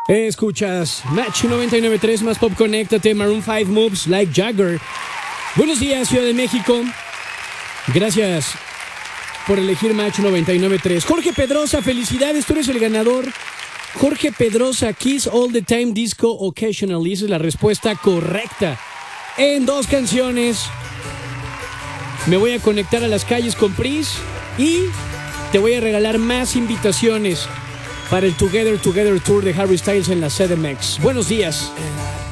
Escuchas Match 99.3 más Pop, conéctate. Maroon 5 Moves Like Jagger. Buenos días, Ciudad de México. Gracias por elegir Match 99.3. Jorge Pedrosa, felicidades, tú eres el ganador. Jorge Pedrosa, Kiss All the Time, Disco Occasionally. Esa es la respuesta correcta. En 2 canciones me voy a conectar a las calles con Pris y te voy a regalar más invitaciones para el Together Tour de Harry Styles en la CDMX. Buenos días.